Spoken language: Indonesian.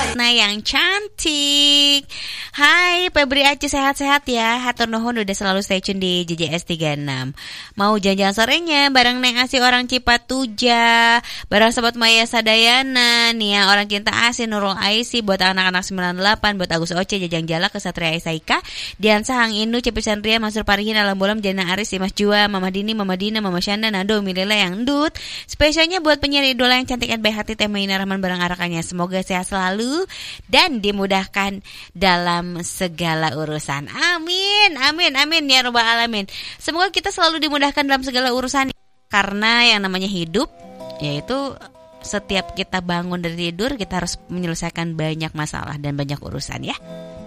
Nah yang cantik. Hai Febri Aci, sehat-sehat ya. Hatur nuhun udah selalu stay tune di JJS 36. Mau jalan-jalan sorenya bareng Neng Asi orang Cipatuja, bareng sobat Maya Sadayana, Nia orang Cinta Asi, Nurul Aisi, buat anak-anak 98, buat Agus Oce, Jajang Jala, Kesatria Isaika, Dian Sahang Indu, Cepi Sandria, Mansur Parihin, Alam Bolam, Jana Aris, Imas Jua, Mama Dini, Mama Dina, Mama Syanda, Nado, Milila yang ndut. Spesialnya buat penyanyi idola yang cantik dan baik hati, Teh Maina Rahman bareng arakannya. Semoga sehat selalu dan dimudahkan dalam segala urusan. Amin, amin, amin ya robbal alamin. Semoga kita selalu dimudahkan dalam segala urusan, karena yang namanya hidup yaitu setiap kita bangun dari tidur kita harus menyelesaikan banyak masalah dan banyak urusan ya.